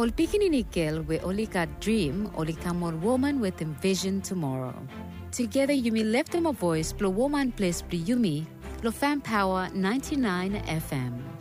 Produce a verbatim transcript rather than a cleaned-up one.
Ol pikininikil we only got dream, only come on woman with envision tomorrow. Together you may lift them a voice, blow woman place, blow yumi, blow fan power ninety-nine F M.